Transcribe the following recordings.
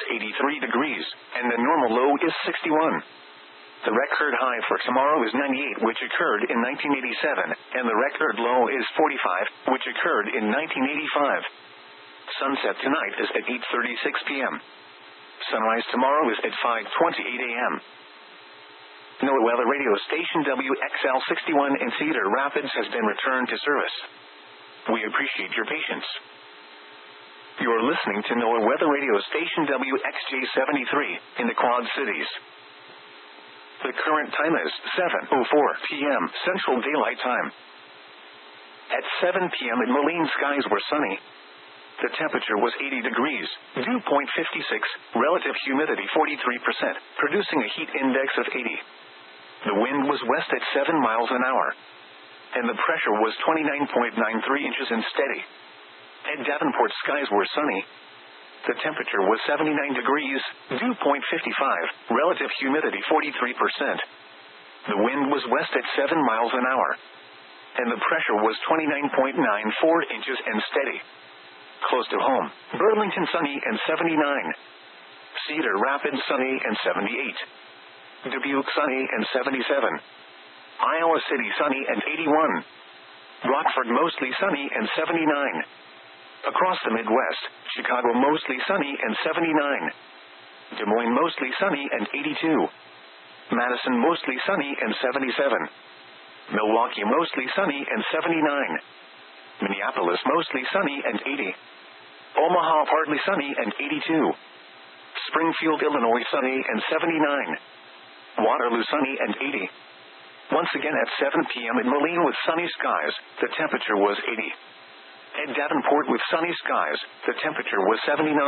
83 degrees, and the normal low is 61. The record high for tomorrow is 98, which occurred in 1987, and the record low is 45, which occurred in 1985. Sunset tonight is at 8:36 p.m. Sunrise tomorrow is at 5:28 a.m. NOAA Weather Radio Station WXL61 in Cedar Rapids has been returned to service. We appreciate your patience. You are listening to NOAA Weather Radio Station WXJ73 in the Quad Cities. The current time is 7:04 p.m. Central Daylight Time. At 7 p.m. in Moline, skies were sunny. The temperature was 80 degrees, dew point 56, relative humidity 43%, producing a heat index of 80. The wind was west at 7 miles an hour, and the pressure was 29.93 inches and steady. At Davenport, skies were sunny. The temperature was 79 degrees, dew point 55, relative humidity 43%. The wind was west at 7 miles an hour, and the pressure was 29.94 inches and steady. Close to home, Burlington sunny and 79. Cedar Rapids sunny and 78. Dubuque sunny and 77. Iowa City sunny and 81. Rockford mostly sunny and 79. Across the Midwest, Chicago mostly sunny and 79. Des Moines mostly sunny and 82. Madison mostly sunny and 77. Milwaukee mostly sunny and 79. Minneapolis mostly sunny and 80. Omaha partly sunny and 82. Springfield, Illinois sunny and 79. Waterloo sunny and 80. Once again at 7 p.m. in Moline with sunny skies, the temperature was 80. At Davenport with sunny skies, the temperature was 79.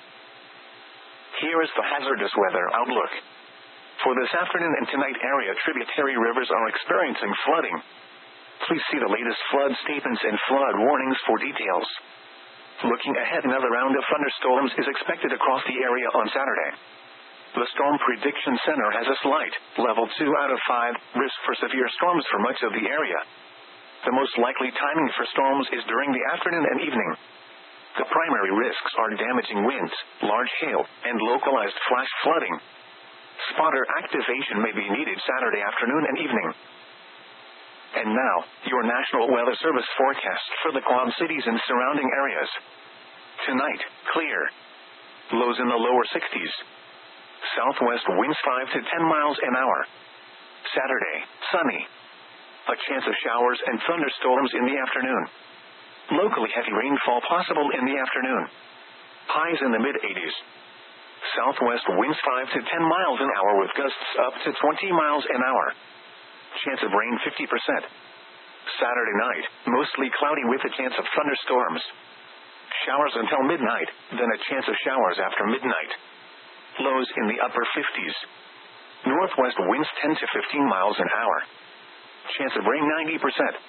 Here is the hazardous weather outlook. For this afternoon and tonight, area tributary rivers are experiencing flooding. Please see the latest flood statements and flood warnings for details. Looking ahead, another round of thunderstorms is expected across the area on Saturday. The Storm Prediction Center has a slight, level 2 out of 5, risk for severe storms for much of the area. The most likely timing for storms is during the afternoon and evening. The primary risks are damaging winds, large hail, and localized flash flooding. Spotter activation may be needed Saturday afternoon and evening. And now, your National Weather Service forecast for the Quad Cities and surrounding areas. Tonight, clear. Lows in the lower 60s. Southwest winds 5 to 10 miles an hour. Saturday, sunny. A chance of showers and thunderstorms in the afternoon. Locally heavy rainfall possible in the afternoon. Highs in the mid-80s. Southwest winds 5 to 10 miles an hour with gusts up to 20 miles an hour. Chance of rain 50%. Saturday night, mostly cloudy with a chance of thunderstorms. Showers until midnight, then a chance of showers after midnight. Lows in the upper 50s. Northwest winds 10 to 15 miles an hour. Chance of rain 90%.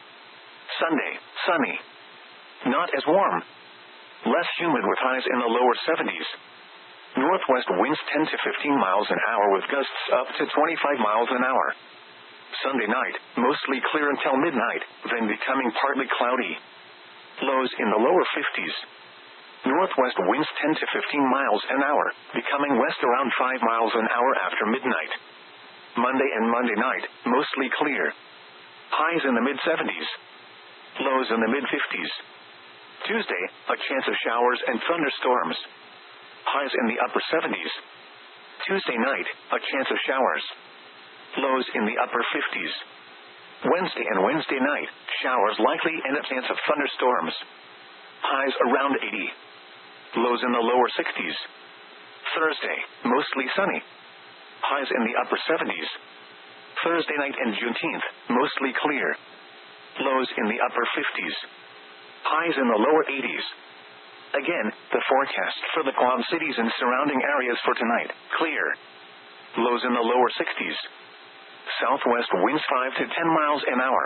Sunday, sunny. Not as warm. Less humid with highs in the lower 70s. Northwest winds 10 to 15 miles an hour with gusts up to 25 miles an hour. Sunday night, mostly clear until midnight, then becoming partly cloudy. Lows in the lower 50s. Northwest winds 10 to 15 miles an hour, becoming west around 5 miles an hour after midnight. Monday and Monday night, mostly clear. Highs in the mid-70s. Lows in the mid-50s. Tuesday, a chance of showers and thunderstorms. Highs in the upper 70s. Tuesday night, a chance of showers. Lows in the upper 50s. Wednesday and Wednesday night, showers likely and a chance of thunderstorms. Highs around 80. Lows in the lower 60s. Thursday, mostly sunny. Highs in the upper 70s. Thursday night and Juneteenth, mostly clear. Lows in the upper 50s. Highs in the lower 80s. Again, the forecast for the Quad Cities and surrounding areas for tonight, clear. Lows in the lower 60s. Southwest winds 5 to 10 miles an hour.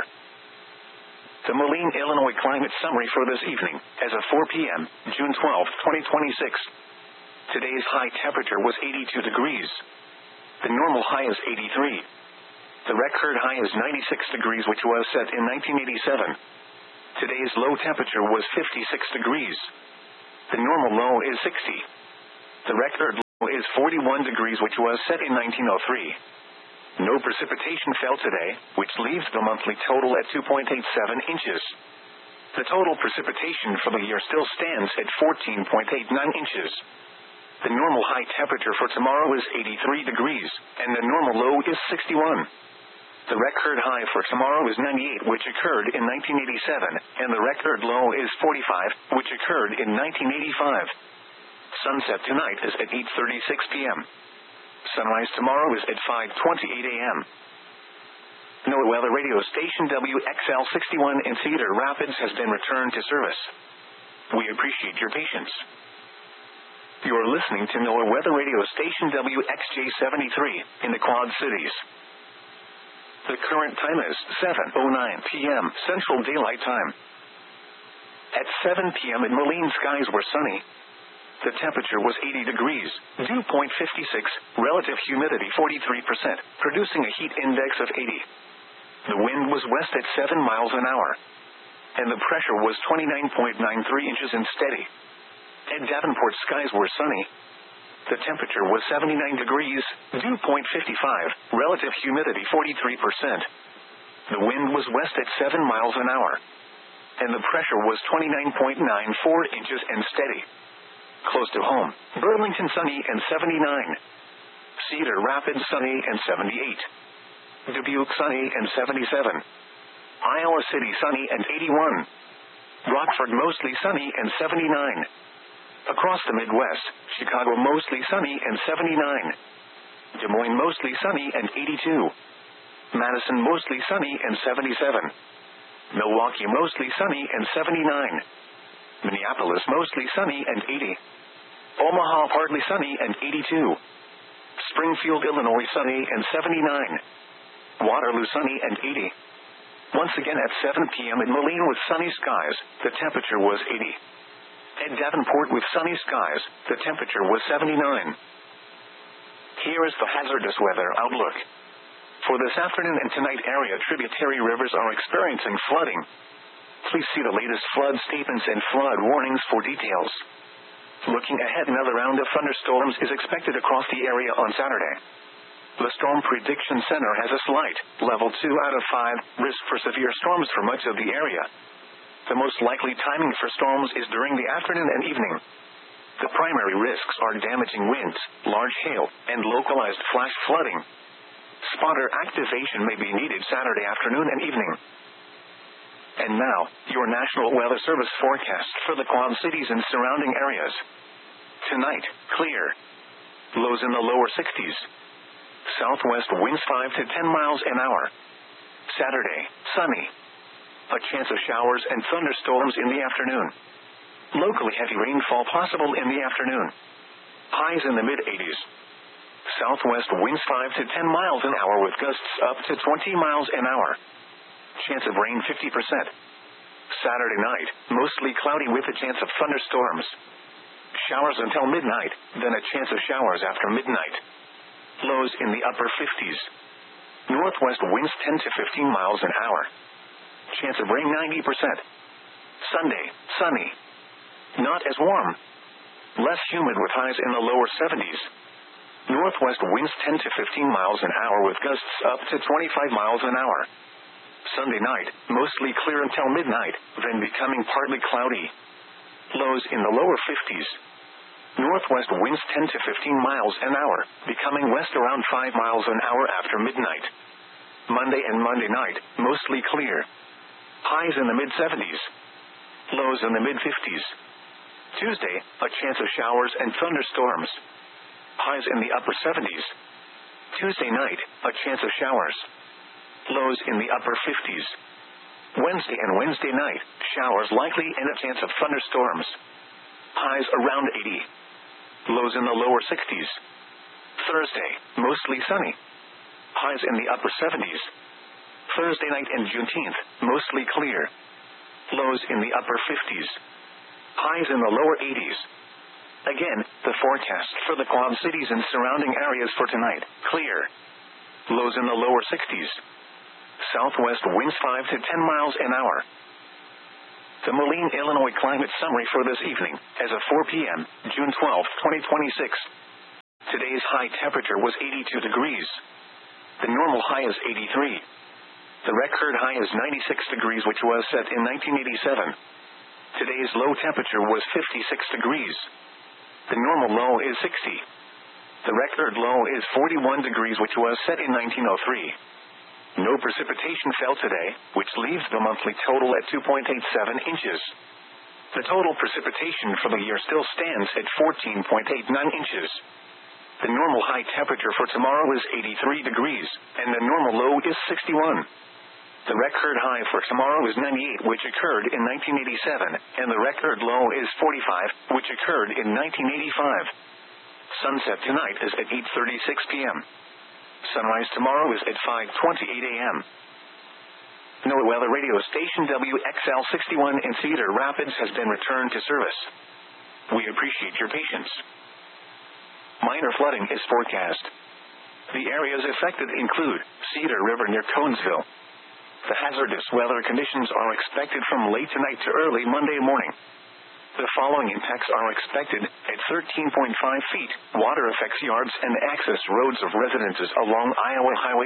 The Moline, Illinois climate summary for this evening, as of 4 p.m., June 12, 2026. Today's high temperature was 82 degrees. The normal high is 83. The record high is 96 degrees, which was set in 1987. Today's low temperature was 56 degrees. The normal low is 60. The record low is 41 degrees, which was set in 1903. No precipitation fell today, which leaves the monthly total at 2.87 inches. The total precipitation for the year still stands at 14.89 inches. The normal high temperature for tomorrow is 83 degrees, and the normal low is 61. The record high for tomorrow is 98, which occurred in 1987, and the record low is 45, which occurred in 1985. Sunset tonight is at 8:36 p.m. Sunrise tomorrow is at 5:28 a.m. NOAA Weather Radio Station WXL61 in Cedar Rapids has been returned to service. We appreciate your patience. You are listening to NOAA Weather Radio Station WXJ73 in the Quad Cities. The current time is 7:09 p.m. Central Daylight Time. At 7 p.m. in Moline, skies were sunny. The temperature was 80 degrees, dew point 56, relative humidity 43%, producing a heat index of 80. The wind was west at 7 miles an hour, and the pressure was 29.93 inches and steady. At Davenport, skies were sunny. The temperature was 79 degrees, dew point 55, relative humidity 43%. The wind was west at 7 miles an hour, and the pressure was 29.94 inches and steady. Close to home, Burlington sunny and 79. Cedar Rapids sunny and 78. Dubuque sunny and 77. Iowa City sunny and 81. Rockford mostly sunny and 79. Across the Midwest, Chicago mostly sunny and 79. Des Moines mostly sunny and 82. Madison mostly sunny and 77. Milwaukee mostly sunny and 79. Minneapolis mostly sunny and 80. Omaha partly sunny and 82. Springfield, Illinois sunny and 79. Waterloo sunny and 80. Once again at 7 p.m. in Moline with sunny skies, the temperature was 80. At Davenport with sunny skies, the temperature was 79. Here is the hazardous weather outlook. For this afternoon and tonight, area tributary rivers are experiencing flooding. Please see the latest flood statements and flood warnings for details. Looking ahead, another round of thunderstorms is expected across the area on Saturday. The Storm Prediction Center has a slight, level 2 out of 5, risk for severe storms for much of the area. The most likely timing for storms is during the afternoon and evening. The primary risks are damaging winds, large hail, and localized flash flooding. Spotter activation may be needed Saturday afternoon and evening. And now, your National Weather Service forecast for the Quad Cities and surrounding areas. Tonight, clear. Lows in the lower 60s. Southwest winds 5 to 10 miles an hour. Saturday, sunny. A chance of showers and thunderstorms in the afternoon. Locally heavy rainfall possible in the afternoon. Highs in the mid-80s. Southwest winds 5 to 10 miles an hour with gusts up to 20 miles an hour. Chance of rain 50%. Saturday night, mostly cloudy with a chance of thunderstorms. Showers until midnight, then a chance of showers after midnight. Lows in the upper 50s. Northwest winds 10 to 15 miles an hour. Chance of rain 90%. Sunday, sunny. Not as warm. Less humid with highs in the lower 70s. Northwest winds 10 to 15 miles an hour with gusts up to 25 miles an hour. Sunday night, mostly clear until midnight, then becoming partly cloudy. Lows in the lower 50s. Northwest winds 10 to 15 miles an hour, becoming west around 5 miles an hour after midnight. Monday and Monday night, mostly clear. Highs in the mid-70s. Lows in the mid-50s. Tuesday, a chance of showers and thunderstorms. Highs in the upper 70s. Tuesday night, a chance of showers. Lows in the upper 50s. Wednesday and Wednesday night, showers likely and a chance of thunderstorms. Highs around 80. Lows in the lower 60s. Thursday, mostly sunny. Highs in the upper 70s. Thursday night and Juneteenth, mostly clear. Lows in the upper 50s. Highs in the lower 80s. Again, the forecast for the Quad Cities and surrounding areas for tonight, clear. Lows in the lower 60s. Southwest winds 5 to 10 miles an hour. The Moline, Illinois climate summary for this evening, as of 4 p.m., June 12, 2026. Today's high temperature was 82 degrees. The normal high is 83. The record high is 96 degrees, which was set in 1987. Today's low temperature was 56 degrees. The normal low is 60. The record low is 41 degrees, which was set in 1903. No precipitation fell today, which leaves the monthly total at 2.87 inches. The total precipitation for the year still stands at 14.89 inches. The normal high temperature for tomorrow is 83 degrees, and the normal low is 61. The record high for tomorrow is 98, which occurred in 1987, and the record low is 45, which occurred in 1985. Sunset tonight is at 8:36 p.m. Sunrise tomorrow is at 5:28 a.m. NOAA Weather Radio Station WXL61 in Cedar Rapids has been returned to service. We appreciate your patience. Minor flooding is forecast. The areas affected include Cedar River near Conesville. The hazardous weather conditions are expected from late tonight to early Monday morning. The following impacts are expected at 13.5 feet. Water affects yards and access roads of residences along Iowa Highway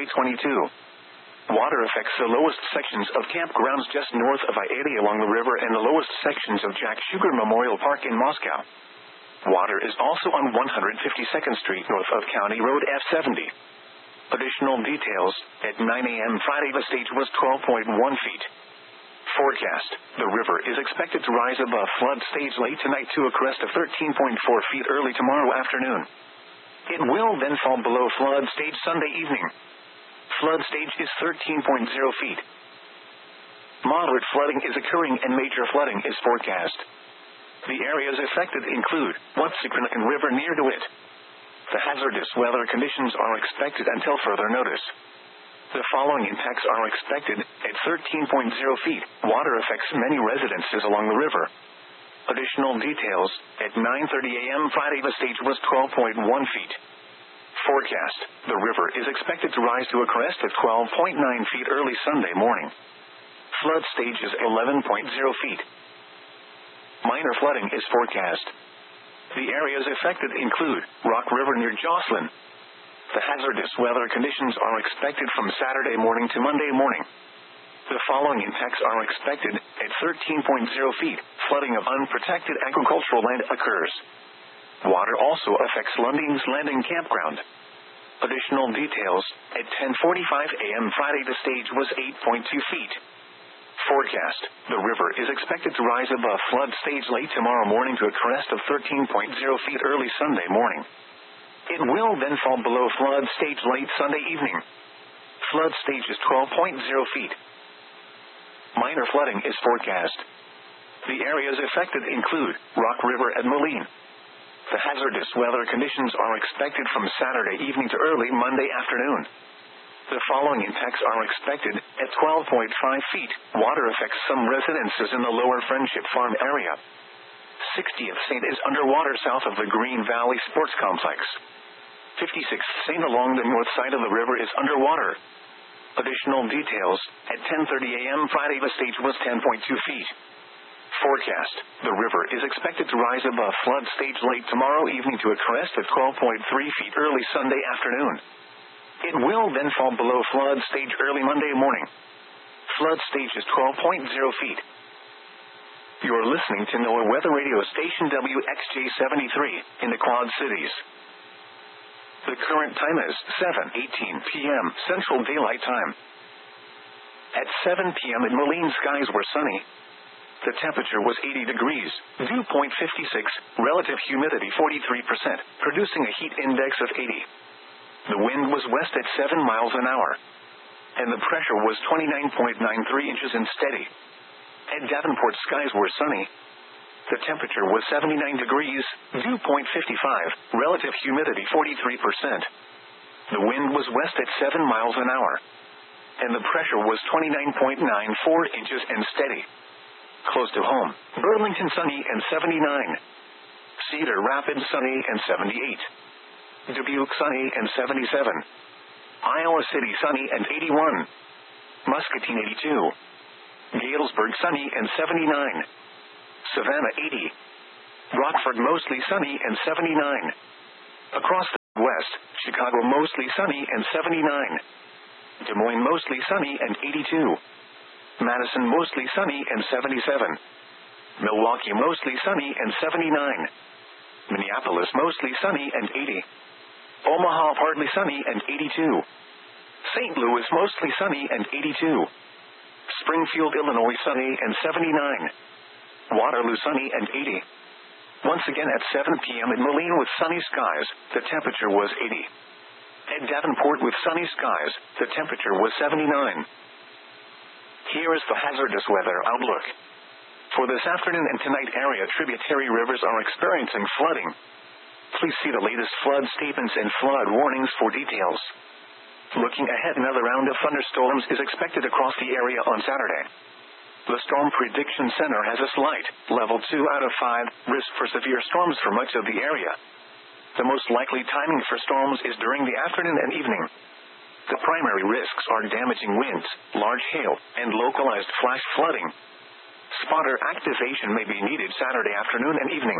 22. Water affects the lowest sections of campgrounds just north of I-80 along the river and the lowest sections of Jack Sugar Memorial Park in Moscow. Water is also on 152nd Street north of County Road F70. Additional details, at 9 a.m. Friday the stage was 12.1 feet. Forecast, the river is expected to rise above flood stage late tonight to a crest of 13.4 feet early tomorrow afternoon. It will then fall below flood stage Sunday evening. Flood stage is 13.0 feet. Moderate flooding is occurring and major flooding is forecast. The areas affected include Watsicranakan River near DeWitt. The hazardous weather conditions are expected until further notice. The following impacts are expected at 13.0 feet. Water affects many residences along the river. Additional details, at 9:30 a.m. Friday the stage was 12.1 feet. Forecast, the river is expected to rise to a crest of 12.9 feet early Sunday morning. Flood stage is 11.0 feet. Minor flooding is forecast. The areas affected include Rock River near Jocelyn. The hazardous weather conditions are expected from Saturday morning to Monday morning. The following impacts are expected at 13.0 feet. Flooding of unprotected agricultural land occurs. Water also affects Lunding's Landing Campground. Additional details, at 10:45 a.m. Friday the stage was 8.2 feet. Forecast, the river is expected to rise above flood stage late tomorrow morning to a crest of 13.0 feet early Sunday morning. It will then fall below flood stage late Sunday evening. Flood stage is 12.0 feet. Minor flooding is forecast. The areas affected include Rock River and Moline. The hazardous weather conditions are expected from Saturday evening to early Monday afternoon. The following impacts are expected at 12.5 feet. Water affects some residences in the lower Friendship Farm area. 60th St. is underwater south of the Green Valley Sports Complex. 56th St. along the north side of the river is underwater. Additional details, at 10:30 a.m. Friday the stage was 10.2 feet. Forecast, the river is expected to rise above flood stage late tomorrow evening to a crest of 12.3 feet early Sunday afternoon. It will then fall below flood stage early Monday morning. Flood stage is 12.0 feet. You're listening to NOAA Weather Radio Station WXJ73 in the Quad Cities. The current time is 7:18 p.m. Central Daylight Time. At 7 p.m. in Moline, skies were sunny. The temperature was 80 degrees, dew point 56, relative humidity 43%, producing a heat index of 80. The wind was west at 7 miles an hour, and the pressure was 29.93 inches and steady. At Davenport, skies were sunny. The temperature was 79 degrees, dew point 55, relative humidity 43%. The wind was west at 7 miles an hour, and the pressure was 29.94 inches and steady. Close to home, Burlington sunny and 79. Cedar Rapids sunny and 78. Dubuque sunny and 77. Iowa City sunny and 81. Muscatine 82. Galesburg sunny and 79. Savannah 80. Rockford mostly sunny and 79. Across the West, Chicago mostly sunny and 79. Des Moines mostly sunny and 82. Madison mostly sunny and 77. Milwaukee mostly sunny and 79. Minneapolis mostly sunny and 80. Omaha partly sunny and 82. St. Louis mostly sunny and 82. Springfield, Illinois sunny and 79. Waterloo sunny and 80. Once again at 7 p.m. in Moline with sunny skies, the temperature was 80. At Davenport with sunny skies, the temperature was 79. Here is the hazardous weather outlook. For this afternoon and tonight, area tributary rivers are experiencing flooding. Please see the latest flood statements and flood warnings for details. Looking ahead, another round of thunderstorms is expected across the area on Saturday. The Storm Prediction Center has a slight, level 2 out of 5, risk for severe storms for much of the area. The most likely timing for storms is during the afternoon and evening. The primary risks are damaging winds, large hail, and localized flash flooding. Spotter activation may be needed Saturday afternoon and evening.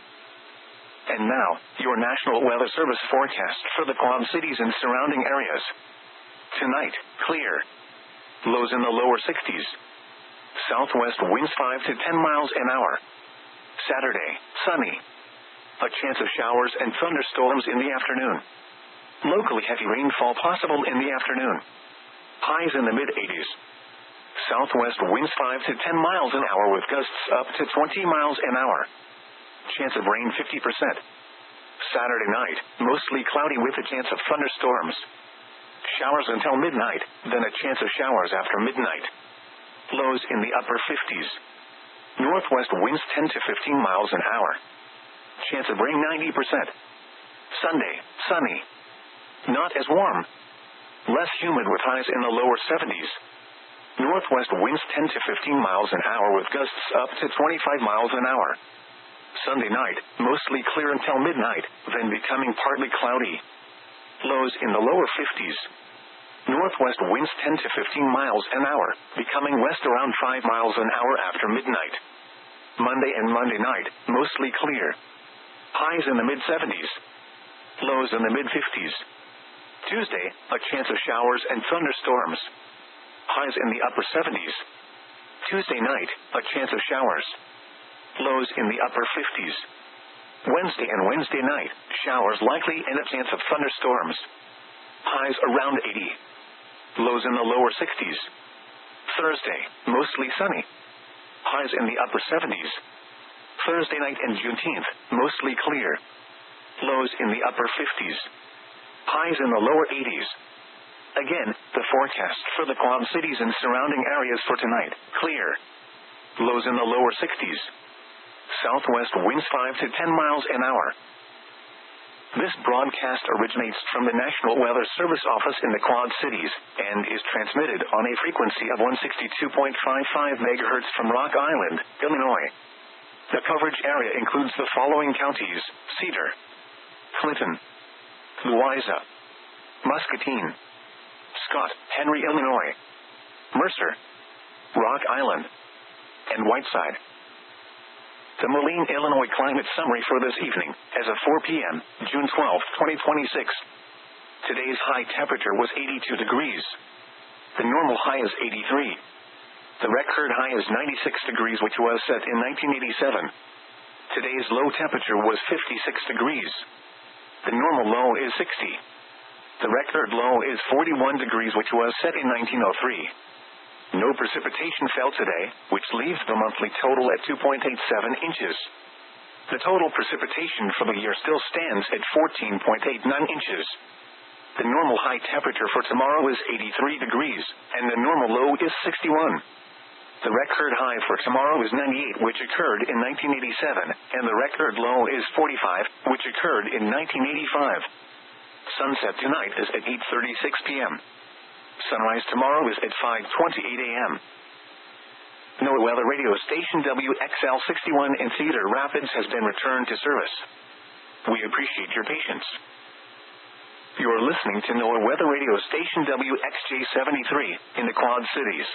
And now, your National Weather Service forecast for the Quad Cities and surrounding areas. Tonight, clear. Lows in the lower 60s. Southwest winds 5 to 10 miles an hour. Saturday, sunny. A chance of showers and thunderstorms in the afternoon. Locally heavy rainfall possible in the afternoon. Highs in the mid-80s. Southwest winds 5 to 10 miles an hour with gusts up to 20 miles an hour. Chance of rain 50%. Saturday night, mostly cloudy with a chance of thunderstorms. Showers until midnight, then a chance of showers after midnight. Lows in the upper 50s. Northwest winds 10 to 15 miles an hour. Chance of rain 90%. Sunday, sunny. Not as warm. Less humid with highs in the lower 70s. Northwest winds 10 to 15 miles an hour with gusts up to 25 miles an hour. Sunday night, mostly clear until midnight, then becoming partly cloudy. Lows in the lower 50s. Northwest winds 10 to 15 miles an hour, becoming west around 5 miles an hour after midnight. Monday and Monday night, mostly clear. Highs in the mid-70s. Lows in the mid-50s. Tuesday, a chance of showers and thunderstorms. Highs in the upper 70s. Tuesday night, a chance of showers. Lows in the upper 50s. Wednesday and Wednesday night, showers likely and a chance of thunderstorms. Highs around 80. Lows in the lower 60s. Thursday, mostly sunny. Highs in the upper 70s. Thursday night and Juneteenth, mostly clear. Lows in the upper 50s. Highs in the lower 80s. Again, the forecast for the Quad Cities and surrounding areas for tonight, clear. Lows in the lower 60s. Southwest winds 5 to 10 miles an hour. This broadcast originates from the National Weather Service office in the Quad Cities, and is transmitted on a frequency of 162.55 MHz from Rock Island, Illinois. The coverage area includes the following counties: Cedar, Clinton, Louisa, Muscatine, Scott, Henry, Illinois, Mercer, Rock Island, and Whiteside. The Moline, Illinois climate summary for this evening, as of 4 p.m., June 12, 2026. Today's high temperature was 82 degrees. The normal high is 83. The record high is 96 degrees, which was set in 1987. Today's low temperature was 56 degrees. The normal low is 60. The record low is 41 degrees, which was set in 1903. No precipitation fell today, which leaves the monthly total at 2.87 inches. The total precipitation for the year still stands at 14.89 inches. The normal high temperature for tomorrow is 83 degrees, and the normal low is 61. The record high for tomorrow is 98, which occurred in 1987, and the record low is 45, which occurred in 1985. Sunset tonight is at 8:36 p.m. Sunrise tomorrow is at 5:28 a.m. NOAA Weather Radio Station WXL61 in Cedar Rapids has been returned to service. We appreciate your patience. You are listening to NOAA Weather Radio Station WXJ73 in the Quad Cities.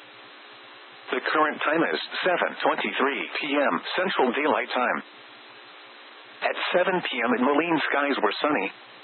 The current time is 7:23 p.m. Central Daylight Time. At 7 p.m. in Moline, skies were sunny.